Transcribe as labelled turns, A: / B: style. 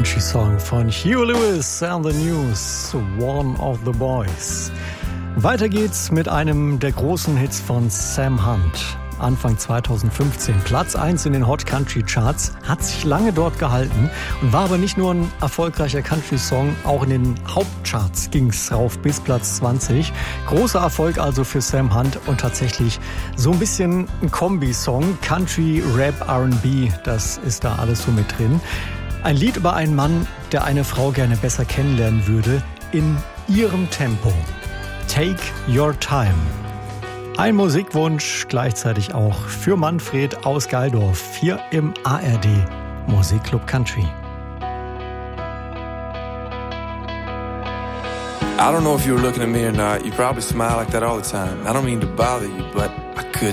A: Country-Song von Huey Lewis and the News, One of the Boys. Weiter geht's mit einem der großen Hits von Sam Hunt. Anfang 2015 Platz 1 in den Hot Country Charts, hat sich lange dort gehalten und war aber nicht nur ein erfolgreicher Country-Song, auch in den Hauptcharts ging's rauf bis Platz 20. Großer Erfolg also für Sam Hunt und tatsächlich so ein bisschen ein Kombi-Song, Country, Rap, R&B, das ist da alles so mit drin. Ein Lied über einen Mann, der eine Frau gerne besser kennenlernen würde, in ihrem Tempo. Take Your Time. Ein Musikwunsch gleichzeitig auch für Manfred aus Geildorf, hier im ARD Musikclub Country.
B: I don't know if you were looking at me or not. You probably smile like that all the time. I don't mean to bother you, but I couldn't.